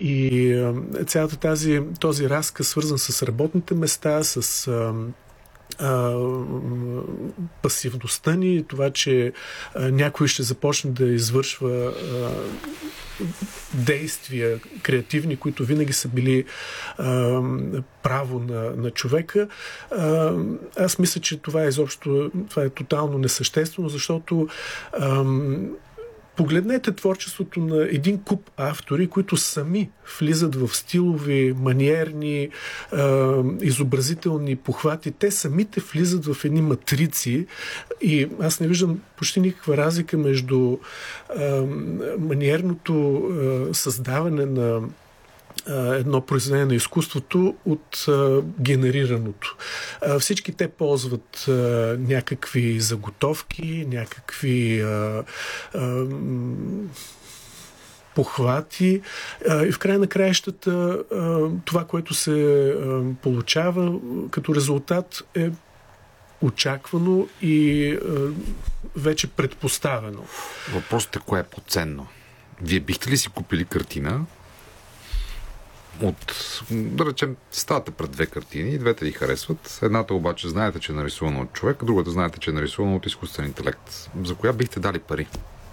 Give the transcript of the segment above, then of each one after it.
И цялата този разказ, свързан с работните места, с пасивността ни, това, че някой ще започне да извършва действия креативни, които винаги са били право на човека. Аз мисля, че това е тотално несъществено, защото погледнете творчеството на един куп автори, които сами влизат в стилови, маниерни, изобразителни похвати. Те самите влизат в едни матрици и аз не виждам почти никаква разлика между маниерното създаване на едно произведение на изкуството от генерираното. Всички те ползват някакви заготовки, някакви похвати и в края на краищата това, което се получава като резултат, е очаквано и вече предпоставено. Въпросът е кое е по-ценно. Вие бихте ли си купили картина да речем, ставате пред две картини и двете ви харесват. Едната обаче знаете, че е нарисувана от човек, другата знаете, че е нарисувана от изкуствен интелект. За коя бихте дали пари?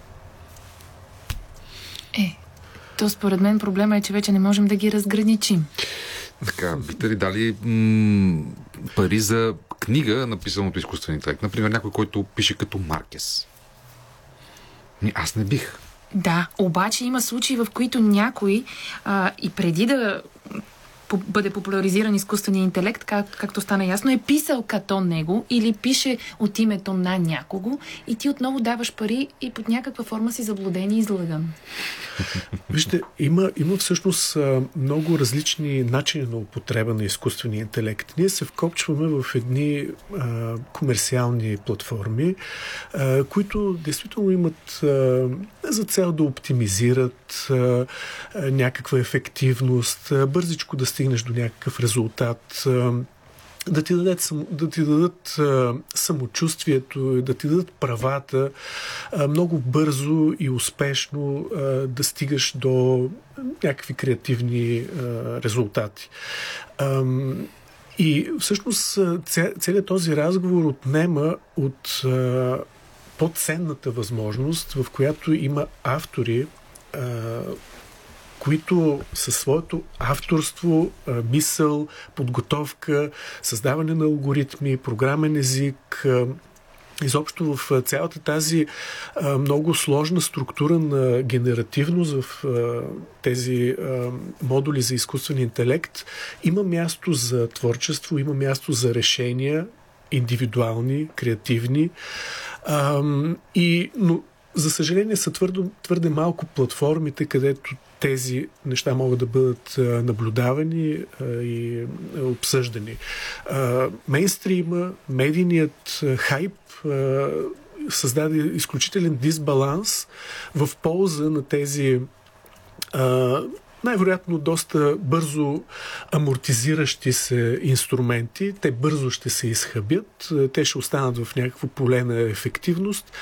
То според мен проблема е, че вече не можем да ги разграничим. Така, бихте ли дали пари за книга, написана от изкуствен интелект? Например, някой, който пише като Маркес. Аз не бих. Да, обаче има случаи, в които някой и преди да бъде популяризиран изкуствения интелект, както стана ясно, е писал като него или пише от името на някого и ти отново даваш пари и под някаква форма си заблуден и излъган. Вижте, има всъщност много различни начини на употреба на изкуствения интелект. Ние се вкопчваме в едни комерциални платформи, които действително имат за цел да оптимизират някаква ефективност, бързичко да стигнеш до някакъв резултат, да ти дадат самочувствието, да ти дадат правата много бързо и успешно да стигаш до някакви креативни резултати. И всъщност целият този разговор отнема от по-ценната възможност, в която има автори, които със своето авторство, мисъл, подготовка, създаване на алгоритми, програмен език, изобщо в цялата тази много сложна структура на генеративност в тези модули за изкуствен интелект, има място за творчество, има място за решения, индивидуални, креативни, но за съжаление са твърде малко платформите, където тези неща могат да бъдат наблюдавани и обсъждани. Мейнстрима, медийният хайп създаде изключителен дисбаланс в полза на тези най-вероятно доста бързо амортизиращи се инструменти. Те бързо ще се изхъбят, те ще останат в някакво поле на ефективност